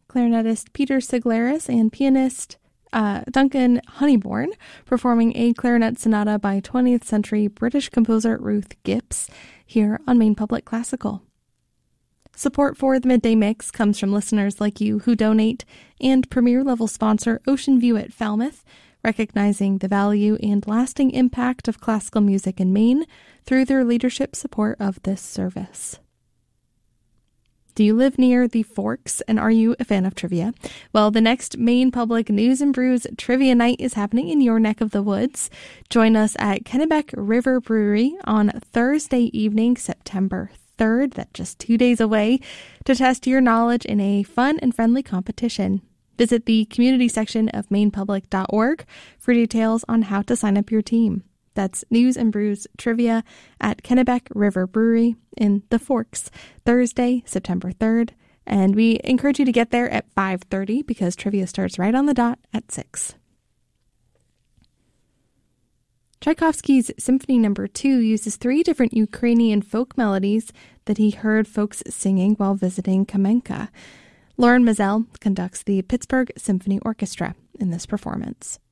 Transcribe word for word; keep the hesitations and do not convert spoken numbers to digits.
clarinetist Peter Siglaris and pianist uh, Duncan Honeybourne performing a clarinet sonata by twentieth century British composer Ruth Gibbs here on Maine Public Classical. Support for the Midday Mix comes from listeners like you who donate and premier-level sponsor Ocean View at Falmouth, recognizing the value and lasting impact of classical music in Maine through their leadership support of this service. Do you live near the Forks, and are you a fan of trivia? Well, the next Maine Public News and Brews Trivia Night is happening in your neck of the woods. Join us at Kennebec River Brewery on Thursday evening, September third, that's just two days away, to test your knowledge in a fun and friendly competition. Visit the community section of maine public dot org for details on how to sign up your team. That's News and Brews Trivia at Kennebec River Brewery in the Forks, Thursday, September third. And we encourage you to get there at five thirty because trivia starts right on the dot at six. Tchaikovsky's Symphony Number two uses three different Ukrainian folk melodies that he heard folks singing while visiting Kamenka. Lauren Mazel conducts the Pittsburgh Symphony Orchestra in this performance.